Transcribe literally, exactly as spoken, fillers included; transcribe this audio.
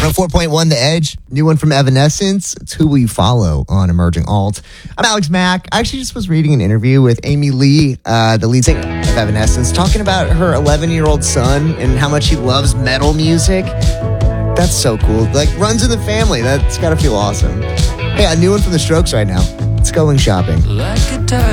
one oh four point one The Edge, new one from Evanescence. It's Who Will You Follow on Emerging Alt. I'm Alex Mack. I actually just was reading an interview with Amy Lee, uh, the lead singer of Evanescence, talking about her eleven-year-old son and how much he loves metal music. That's so cool. Like, runs in the family. That's got to feel awesome. Hey, a new one from The Strokes right now. It's Going Shopping. Like a